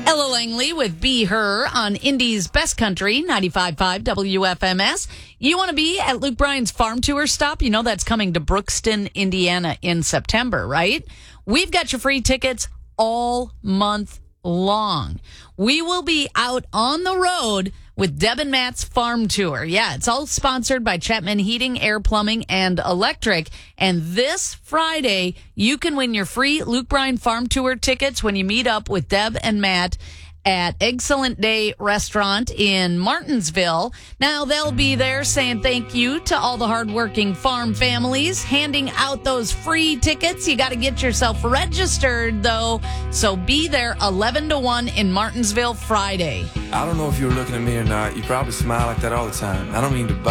Ella Langley with Be Her on Indy's Best Country, 95.5 WFMS. You want to be at Luke Bryan's farm tour stop? You know that's coming to Brookston, Indiana in September, right? We've got your free tickets all month long. We will be out on the road with Deb and Matt's farm tour. Yeah, it's all sponsored by Chapman Heating, Air Plumbing, and Electric. And this Friday, you can win your free Luke Bryan farm tour tickets when you meet up with Deb and Matt at Excellent Day Restaurant in Martinsville. Now, they'll be there saying thank you to all the hardworking farm families, handing out those free tickets. You got to get yourself registered, though. So be there 11 to 1 in Martinsville Friday. I don't know if you were looking at me or not. You probably smile like that all the time. I don't mean to